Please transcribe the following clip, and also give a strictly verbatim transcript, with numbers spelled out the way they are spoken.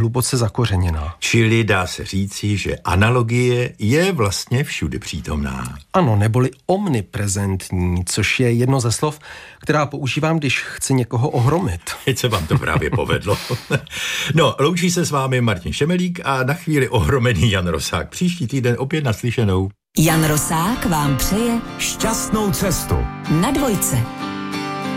hluboce zakořeněná. Čili dá se říci, že analogie je vlastně všude přítomná. Ano, neboli omniprezentní, což je jedno ze slov, která používám, když chci někoho ohromit. Teď se vám to právě povedlo. No, loučí se s vámi Martin Šemelík a na chvíli ohromený Jan Rosák. Příští týden opět naslyšenou. Jan Rosák vám přeje šťastnou cestu na dvojce.